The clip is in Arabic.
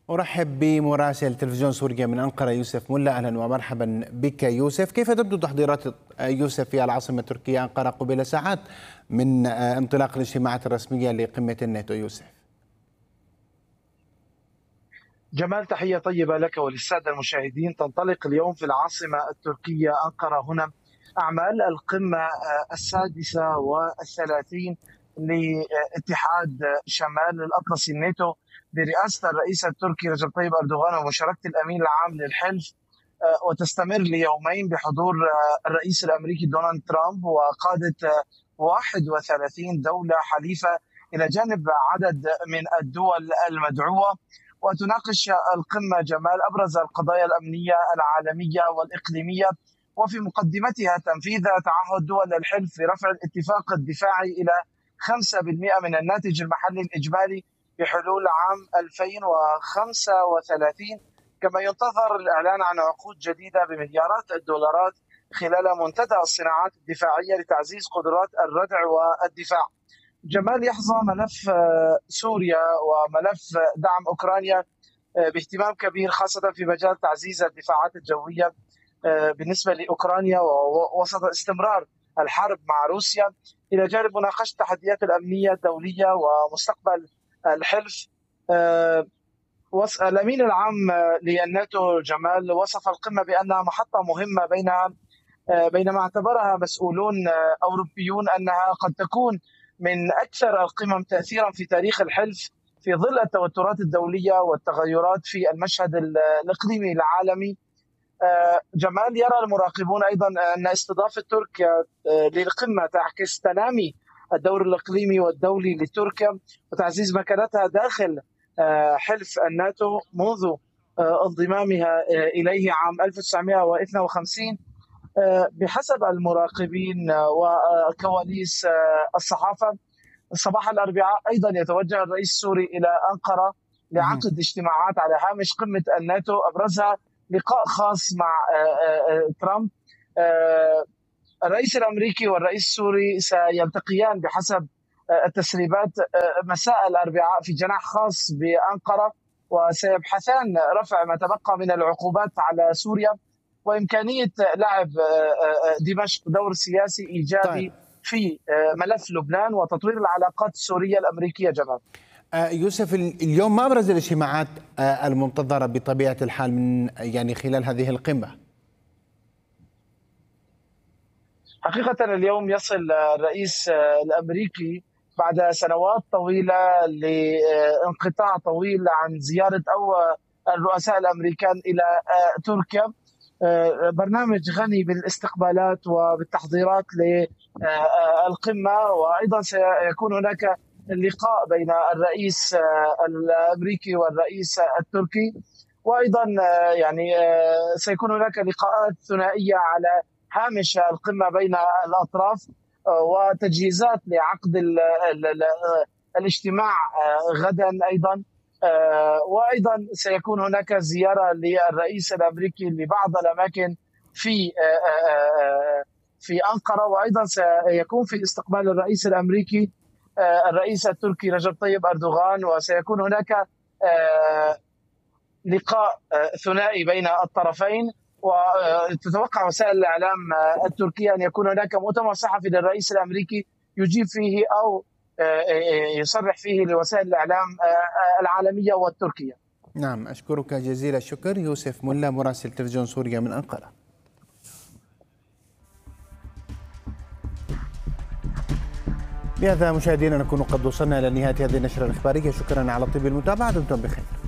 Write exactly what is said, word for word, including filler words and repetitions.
أرحب بمراسل تلفزيون سوريا من أنقرة يوسف ملا. أهلا ومرحبا بك يوسف. كيف تبدو تحضيرات يوسف في العاصمة التركية أنقرة قبيل ساعات من انطلاق الاجتماعات الرسمية لقمة الناتو يوسف؟ جمال، تحية طيبة لك وللسادة المشاهدين. تنطلق اليوم في العاصمة التركية أنقرة هنا أعمال القمة السادسة والثلاثين لاتحاد شمال الأطلسي الناتو برئاسة الرئيس التركي رجب طيب أردوغان ومشاركة الأمين العام للحلف، وتستمر ليومين بحضور الرئيس الأمريكي دونالد ترامب وقادة واحد وثلاثين دولة حليفة إلى جانب عدد من الدول المدعوة. وتناقش القمة جمال أبرز القضايا الأمنية العالمية والإقليمية، وفي مقدمتها تنفيذ تعهد دول الحلف في رفع الاتفاق الدفاعي إلى خمسة بالمئة من الناتج المحلي الإجمالي بحلول عام ألفين وخمسة وثلاثين، كما ينتظر الإعلان عن عقود جديدة بمليارات الدولارات خلال منتدى الصناعات الدفاعية لتعزيز قدرات الردع والدفاع. جمال، يحظى ملف سوريا وملف دعم أوكرانيا باهتمام كبير، خاصة في مجال تعزيز الدفاعات الجوية بالنسبة لأوكرانيا وسط استمرار الحرب مع روسيا، إلى جانب مناقشة التحديات الأمنية الدولية ومستقبل الحلف. الأمين العام للناتو جمال وصف القمة بأنها محطة مهمة، بينها بينما اعتبرها مسؤولون أوروبيون أنها قد تكون من أكثر القمم تأثيرا في تاريخ الحلف في ظل التوترات الدولية والتغيرات في المشهد الإقليمي العالمي. جمال، يرى المراقبون أيضا أن استضافة تركيا للقمة تعكس تنامي الدور الإقليمي والدولي لتركيا وتعزيز مكانتها داخل حلف الناتو منذ انضمامها إليه عام ألف وتسعمئة واثنين وخمسين. بحسب المراقبين وكواليس الصحافة، صباح الأربعاء أيضا يتوجه الرئيس السوري إلى أنقرة لعقد اجتماعات على هامش قمة الناتو، أبرزها لقاء خاص مع ترامب. الرئيس الأمريكي والرئيس السوري سيلتقيان بحسب التسريبات مساء الأربعاء في جناح خاص بأنقرة، وسيبحثان رفع ما تبقى من العقوبات على سوريا وإمكانية لعب دمشق دور سياسي إيجابي طيب. في ملف لبنان وتطوير العلاقات السورية الأمريكية. جمال يوسف، اليوم ما أبرز الاجتماعات المنتظرة بطبيعة الحال من يعني خلال هذه القمة؟ حقيقة اليوم يصل الرئيس الأمريكي بعد سنوات طويلة لانقطاع طويل عن زيارة أو الرؤساء الأمريكان إلى تركيا، برنامج غني بالاستقبالات وبالتحضيرات للقمة. وأيضا سيكون هناك اللقاء بين الرئيس الأمريكي والرئيس التركي، وأيضا يعني سيكون هناك لقاءات ثنائية على هامش القمة بين الأطراف وتجهيزات لعقد ال ال ال الاجتماع غدا أيضا. وأيضا سيكون هناك زيارة للرئيس الأمريكي لبعض الأماكن في في أنقرة، وأيضا سيكون في استقبال الرئيس الأمريكي الرئيس التركي رجب طيب أردوغان، وسيكون هناك لقاء ثنائي بين الطرفين. وتتوقع وسائل الإعلام التركية أن يكون هناك مؤتمر صحفي للرئيس الأمريكي يجيب فيه أو يصرح فيه لوسائل الإعلام العالمية والتركية. نعم، أشكرك جزيل الشكر يوسف ملا مراسل تلفزيون سوريا من أنقرة. بهذا مشاهدينا نكون قد وصلنا إلى نهاية هذه النشرة الإخبارية. شكرا على طيب المتابعة، دمتم بخير.